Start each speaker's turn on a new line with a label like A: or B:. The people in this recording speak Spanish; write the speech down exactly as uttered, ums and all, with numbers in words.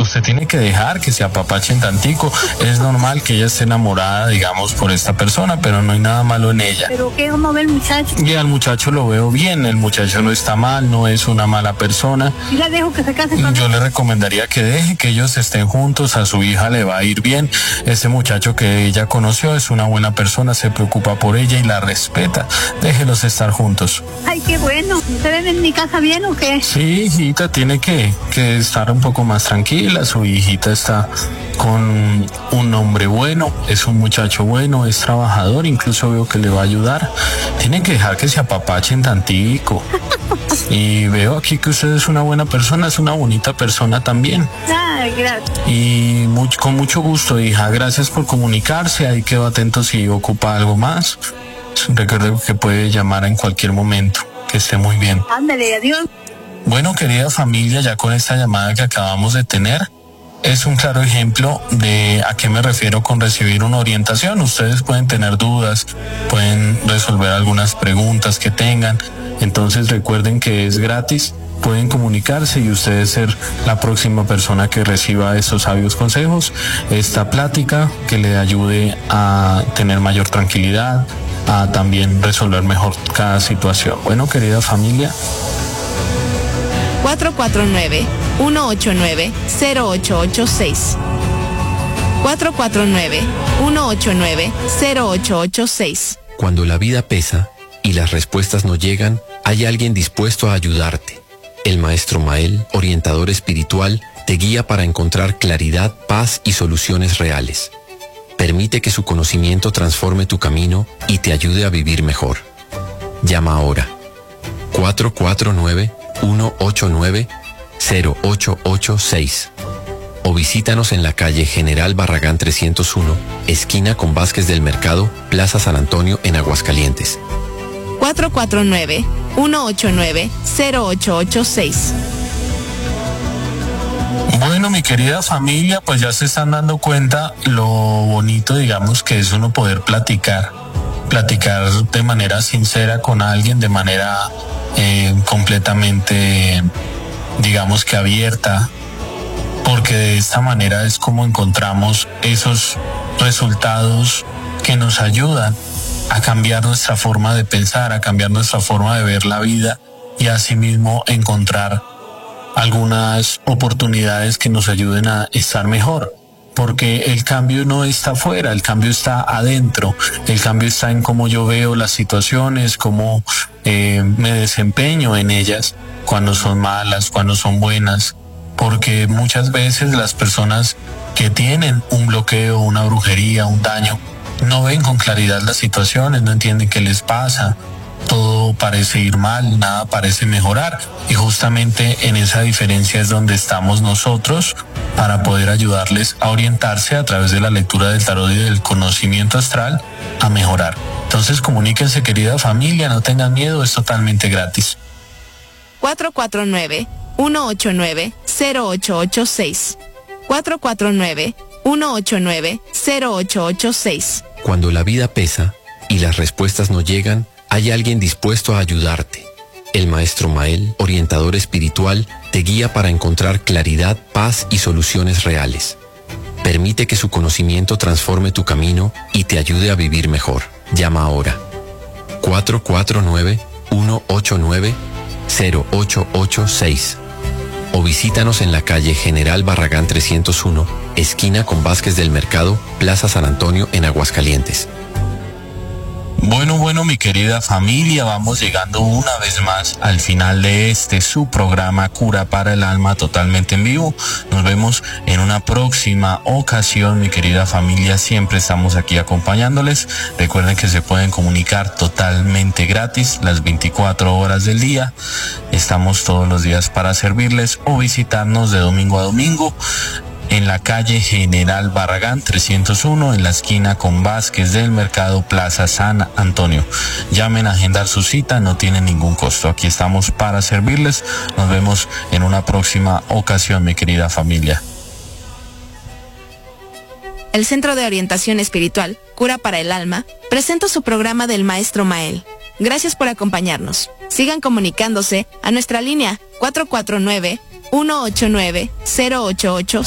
A: usted tiene que dejar que se apapachen tantico. Es normal que ella esté enamorada, digamos, por esta persona, pero no hay nada malo en ella.
B: ¿Pero qué uno ve el muchacho?
A: Y al muchacho lo veo bien, el muchacho no está mal, no es una mala persona.
B: ¿Y la dejo que se case con
A: Yo
B: él?
A: le recomendaría que deje, que ellos estén juntos, a su hija le va a ir bien. Ese muchacho que ella conoció es una buena persona, se preocupa por ella y la respeta. Déjelos estar juntos.
B: Ay, qué bueno. ¿Se ven en mi casa bien o qué?
A: Sí, hijita, tiene que, que estar un poco más tranquila. Su hijita está con un hombre bueno, es un muchacho bueno, es trabajador, incluso veo que le va a ayudar. Tienen que dejar que se apapachen tantico. Y veo aquí que usted es una buena persona, es una bonita persona también.
B: Ay, gracias.
A: Y mucho, con mucho gusto, hija, gracias por comunicarse. Ahí quedo atento si ocupa algo más. Recuerde que puede llamar en cualquier momento. Que esté muy bien.
B: Ándale, adiós.
A: Bueno, querida familia, ya con esta llamada que acabamos de tener, es un claro ejemplo de a qué me refiero con recibir una orientación. Ustedes pueden tener dudas, pueden resolver algunas preguntas que tengan. Entonces recuerden que es gratis, pueden comunicarse y ustedes ser la próxima persona que reciba estos sabios consejos, esta plática que le ayude a tener mayor tranquilidad, a también resolver mejor cada situación. Bueno, querida familia.
C: cuatro cuatro nueve, uno ocho nueve, cero ocho ocho seis. cuatro cuatro nueve, uno ocho nueve, cero ocho ocho seis.
D: Cuando la vida pesa y las respuestas no llegan, hay alguien dispuesto a ayudarte. El maestro Mael, orientador espiritual, te guía para encontrar claridad, paz y soluciones reales. Permite que su conocimiento transforme tu camino y te ayude a vivir mejor. Llama ahora. cuatro cuatro nueve, uno ocho nueve, cero ocho ocho seis. O visítanos en la calle General Barragán trescientos uno, esquina con Vázquez del Mercado, Plaza San Antonio, en Aguascalientes.
C: cuatro cuatro nueve, uno ocho nueve, cero ocho ocho seis.
A: Bueno, mi querida familia, pues ya se están dando cuenta lo bonito, digamos, que es uno poder platicar, platicar de manera sincera con alguien, de manera eh, completamente, digamos que abierta, porque de esta manera es como encontramos esos resultados que nos ayudan a cambiar nuestra forma de pensar, a cambiar nuestra forma de ver la vida y asimismo encontrar algunas oportunidades que nos ayuden a estar mejor, porque el cambio no está afuera, el cambio está adentro, el cambio está en cómo yo veo las situaciones, cómo eh, me desempeño en ellas, cuando son malas, cuando son buenas, porque muchas veces las personas que tienen un bloqueo, una brujería, un daño, no ven con claridad las situaciones, no entienden qué les pasa. Todo parece ir mal, nada parece mejorar, y justamente en esa diferencia es donde estamos nosotros para poder ayudarles a orientarse a través de la lectura del tarot y del conocimiento astral a mejorar. Entonces comuníquense, querida familia, no tengan miedo, es totalmente gratis.
C: cuatro cuatro nueve, uno ocho nueve, cero ocho ocho seis. cuatro cuatro nueve, uno ocho nueve, cero ocho ocho seis.
D: Cuando la vida pesa y las respuestas no llegan, hay alguien dispuesto a ayudarte. El maestro Mael, orientador espiritual, te guía para encontrar claridad, paz y soluciones reales. Permite que su conocimiento transforme tu camino y te ayude a vivir mejor. Llama ahora. cuatro cuatro nueve, uno ocho nueve, cero ocho ocho seis. O visítanos en la calle General Barragán trescientos uno, esquina con Vázquez del Mercado, Plaza San Antonio, en Aguascalientes.
A: Bueno, bueno, mi querida familia, vamos llegando una vez más al final de este su programa Cura para el Alma, totalmente en vivo. Nos vemos en una próxima ocasión, mi querida familia. Siempre estamos aquí acompañándoles. Recuerden que se pueden comunicar totalmente gratis las veinticuatro horas del día. Estamos todos los días para servirles, o visitarnos de domingo a domingo en la calle General Barragán trescientos uno, en la esquina con Vázquez del Mercado, Plaza San Antonio. Llamen a agendar su cita, no tiene ningún costo. Aquí estamos para servirles. Nos vemos en una próxima ocasión, mi querida familia.
C: El Centro de Orientación Espiritual, Cura para el Alma, presenta su programa del Maestro Mael. Gracias por acompañarnos. Sigan comunicándose a nuestra línea cuatro cuatro nueve, uno ocho nueve, cero ocho ocho